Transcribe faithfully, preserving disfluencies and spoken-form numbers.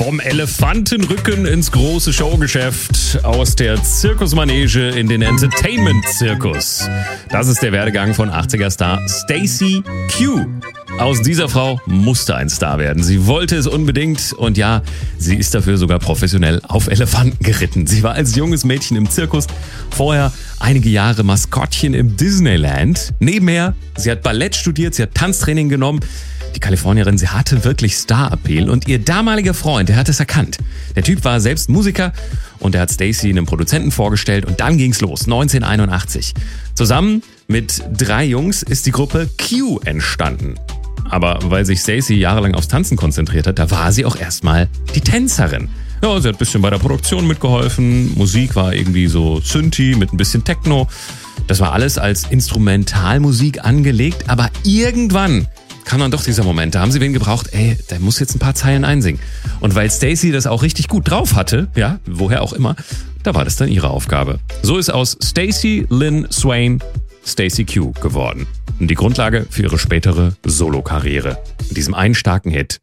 Vom Elefantenrücken ins große Showgeschäft, aus der Zirkusmanege in den Entertainment-Zirkus. Das ist der Werdegang von achtziger-Star Stacey Q. Aus dieser Frau musste ein Star werden. Sie wollte es unbedingt und ja, sie ist dafür sogar professionell auf Elefanten geritten. Sie war als junges Mädchen im Zirkus, vorher einige Jahre Maskottchen im Disneyland. Nebenher, sie hat Ballett studiert, sie hat Tanztraining genommen. Die Kalifornierin, sie hatte wirklich Star-Appeal und ihr damaliger Freund, der hat es erkannt. Der Typ war selbst Musiker und er hat Stacey einem Produzenten vorgestellt und dann ging's los, neunzehnhunderteinundachtzig. Zusammen mit drei Jungs ist die Gruppe Q entstanden. Aber weil sich Stacey jahrelang aufs Tanzen konzentriert hat, da war sie auch erstmal die Tänzerin. Ja, sie hat ein bisschen bei der Produktion mitgeholfen, Musik war irgendwie so Synthi mit ein bisschen Techno. Das war alles als Instrumentalmusik angelegt, aber irgendwann kam dann doch dieser Moment, da haben sie wen gebraucht, ey, der muss jetzt ein paar Zeilen einsingen. Und weil Stacey das auch richtig gut drauf hatte, ja, woher auch immer, da war das dann ihre Aufgabe. So ist aus Stacey Lynn Swain Stacey Q geworden. Und die Grundlage für ihre spätere Solokarriere. In diesem einen starken Hit,